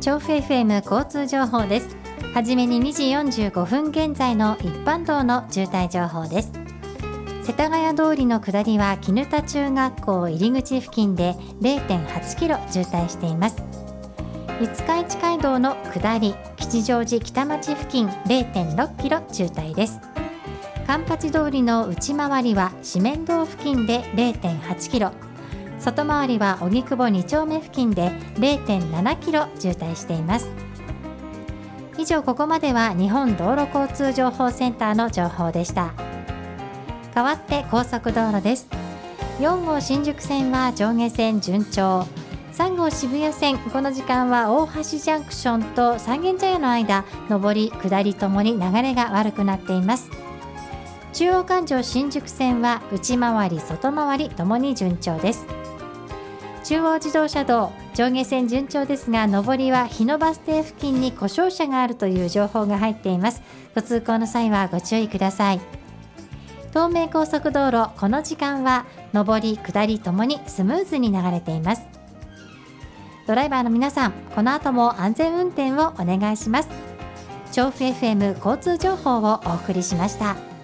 調布 FM 交通情報です。はじめに2時45分現在の一般道の渋滞情報です。世田谷通りの下りは絹田中学校入り口付近で 0.8 キロ渋滞しています。五日市街道の下り吉祥寺北町付近 0.6 キロ渋滞です。環八通りの内回りは四面道付近で 0.8 キロ、外回りは荻窪2丁目付近で 0.7 キロ渋滞しています。以上、ここまでは日本道路交通情報センターの情報でした。代わって高速道路です。4号新宿線は上下線順調、3号渋谷線、この時間は大橋ジャンクションと三軒茶屋の間、上り下りともに流れが悪くなっています。中央環状新宿線は内回り外回りともに順調です。中央自動車道上下線順調ですが、上りは日野バス停付近に故障車があるという情報が入っています。ご通行の際はご注意ください。東名高速道路、この時間は上り下りともにスムーズに流れています。ドライバーの皆さん、この後も安全運転をお願いします。調布 FM 交通情報をお送りしました。